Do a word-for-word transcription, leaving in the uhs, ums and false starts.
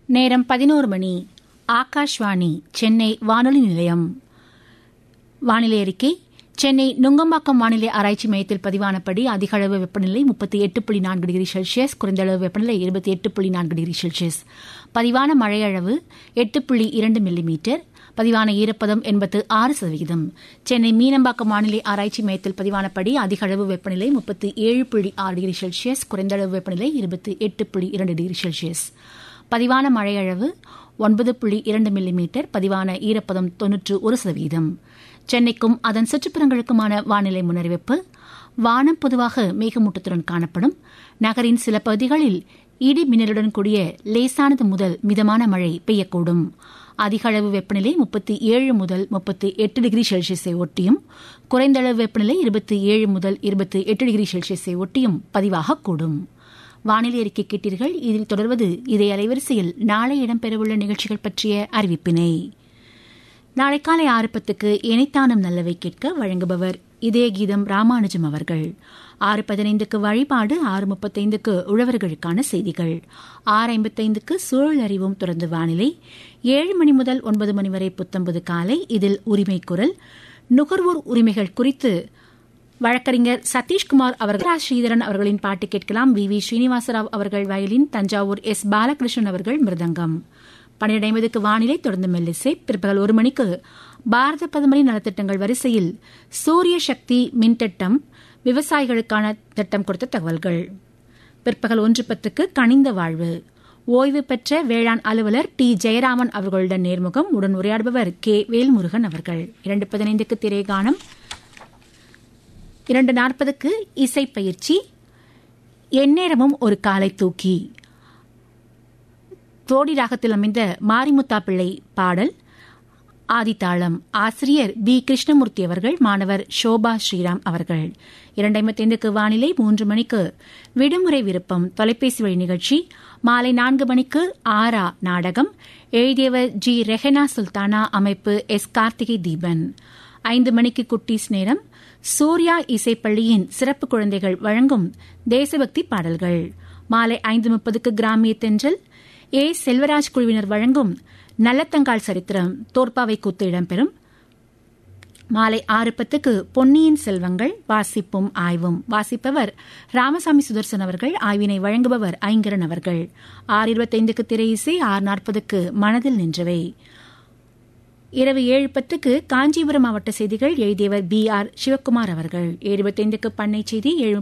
நேரம் பதினோரு மணி. ஆகாஷ்வாணி சென்னை வானொலி நிலையம். வானிலை அறிக்கை. சென்னை நுங்கம்பாக்கம் வானிலை ஆராய்ச்சி மையத்தில் பதிவானபடி அதிக அளவு வெப்பநிலை முப்பத்தி எட்டு புள்ளி நான்கு டிகிரி செல்சியஸ், குறைந்த அளவு வெப்பநிலை இருபத்தி எட்டு புள்ளி நான்கு டிகிரி செல்சியஸ். பதிவான மழை அளவு எட்டு புள்ளி இரண்டு மில்லிமீட்டர். பதிவான ஈரப்பதம் எண்பத்து ஆறு சதவீதம். சென்னை மீனம்பாக்கம் வானிலை ஆராய்ச்சி மையத்தில் பதிவானபடி அதிக அளவு வெப்பநிலை முப்பத்தி ஏழு புள்ளி ஆறு டிகிரி செல்சியஸ், குறைந்த அளவு வெப்பநிலை இருபத்தி எட்டு புள்ளி இரண்டு டிகிரி செல்சியஸ். பதிவான மழை அளவு ஒன்பது புள்ளி இரண்டு மில்லிமீட்டர். பதிவான ஈரப்பதம் தொன்னூற்று ஒரு சதவீதம். சென்னைக்கும் அதன் சுற்றுப்புறங்களுக்குமான வானிலை முன்னறிவிப்பு. வானம் பொதுவாக மேகமூட்டத்துடன் காணப்படும். நகரின் சில பகுதிகளில் இடி மின்னலுடன் கூடிய லேசானது முதல் மிதமான மழை பெய்யக்கூடும். அதிக அளவு வெப்பநிலை முப்பத்தி ஏழு முதல் முப்பத்தி எட்டு டிகிரி செல்சியஸை ஒட்டியும், குறைந்த அளவு வெப்பநிலை இருபத்தி ஏழு முதல் இருபத்தி எட்டு டிகிரி செல்சியஸை ஒட்டியும் பதிவாகக்கூடும். வானிலை அறிக்கை கேட்டீர்கள். இதில் தொடர்வது இதே அலைவரிசையில் நாளை இடம்பெறவுள்ள நிகழ்ச்சிகள் பற்றிய அறிவிப்பினை. நாளை காலை ஆறு பத்துக்கு இணைத்தானம் நல்லவை கேட்க வழங்குபவர் இதய கீதம் ராமானுஜம் அவர்கள். ஆறு பதினைந்துக்கு வழிபாடு, ஆறு முப்பத்தைந்துக்கு உழவர்களுக்கான செய்திகள், ஆறு ஐம்பத்தைந்துக்கு சூழல் அறிவும் தொடர்ந்து வானிலை, ஏழு மணி முதல் ஒன்பது மணி வரை புத்தம்பது காலை. இதில் உரிமை குரல், நுகர்வோர் உரிமைகள் குறித்து வழக்கறிஞர் சதீஷ்குமார் அவர்கள் ஸ்ரீதரன் அவர்களின் பாட்டு கேட்கலாம். வி வி ஸ்ரீனிவாசராவ் அவர்கள் வயலின், தஞ்சாவூர் எஸ் பாலகிருஷ்ணன் அவர்கள் மிருதங்கம். பன்னிரண்டு ஐம்பதுக்கு வானிலை தொடர்ந்து மெல்லிசை. பிற்பகல் ஒரு மணிக்கு பாரத பிரதமரின் நலத்திட்டங்கள் வரிசையில் சூரிய சக்தி மின்திட்டம், விவசாயிகளுக்கான திட்டம் கொடுத்த தகவல்கள். பிற்பகல் ஒன்று பத்துக்கு கனிந்த வாழ்வு, ஓய்வு பெற்ற வேளாண் அலுவலர் டி ஜெயராமன் அவர்களுடன் நேர்முகம். உடன் உரையாடுபவர் கே வேல்முருகன் அவர்கள். இரண்டு பதினைந்துக்கு திரைகானம். இரண்டு நாற்பதுக்கு இசைப்பயிற்சி. எந்நேரமும் ஒரு காலை தூக்கி, தோடி ராகத்தில் அமைந்த மாரிமுத்தா பிள்ளை பாடல். ஆதித்தாளம். ஆசிரியர் பி கிருஷ்ணமூர்த்தி அவர்கள், மாணவர் சோபா ஸ்ரீராம் அவர்கள். இரண்டு ஐம்பத்தைந்துக்கு வானிலை. மூன்று மணிக்கு விடுமுறை விருப்பம் தொலைபேசி வழி நிகழ்ச்சி. மாலை நான்கு மணிக்கு ஆரா நாடகம். எழுதியவர் ஜி ரெஹனா சுல்தானா, அமைப்பு எஸ் கார்த்திகை தீபன். ஐந்து மணிக்கு குட்டீஸ் நேரம். சூர்யா இசைப்பள்ளியின் சிறப்பு குழந்தைகள் வழங்கும் தேசபக்தி பாடல்கள். மாலை ஐந்து முப்பதுக்கு கிராமிய தென்றல். ஏ செல்வராஜ் குழுவினர் வழங்கும் நல்லத்தங்கால் சரித்திரம் தோற்பாவை கூத்து இடம்பெறும். மாலை ஆறு பத்துக்கு பொன்னியின் செல்வங்கள் வாசிப்பும் ஆய்வும். வாசிப்பவர் ராமசாமி சுதர்சன் அவர்கள். ஆய்வினை வழங்குபவர் ஐங்கரன் அவர்கள். ஆறு இருபத்தைந்துக்கு திரை இசை. ஆறு நாற்பதுக்கு மனதில் நின்றவை. இரவு ஏழு பத்துக்கு காஞ்சிபுரம் மாவட்ட செய்திகள். எழுதியவர் பி ஆர் சிவக்குமார் அவர்கள். ஏழு இருபத்தைந்துக்கு பண்ணை செய்தி. ஏழு